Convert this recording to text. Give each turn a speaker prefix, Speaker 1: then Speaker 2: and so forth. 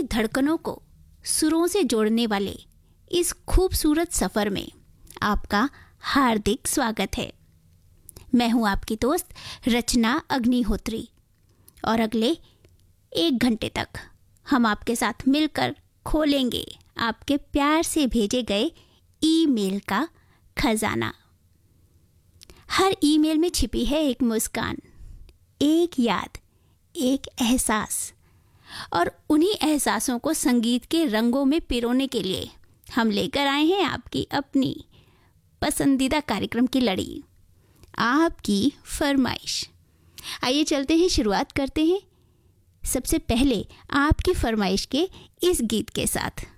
Speaker 1: धड़कनों को सुरों से जोड़ने वाले इस खूबसूरत सफ़र में आपका हार्दिक स्वागत है। मैं हूं आपकी दोस्त रचना अग्निहोत्री और अगले 1 घंटे तक हम आपके साथ मिलकर खोलेंगे आपके प्यार से भेजे गए ईमेल का खजाना। हर ईमेल में छिपी है एक मुस्कान, एक याद, एक एहसास, और उन्हीं एहसासों को संगीत के रंगों में पिरोने के लिए हम लेकर आए हैं आपकी अपनी पसंदीदा कार्यक्रम की लड़ी, आपकी फरमाइश। आइए चलते हैं, शुरुआत करते हैं सबसे पहले आपकी फरमाइश के इस गीत के साथ।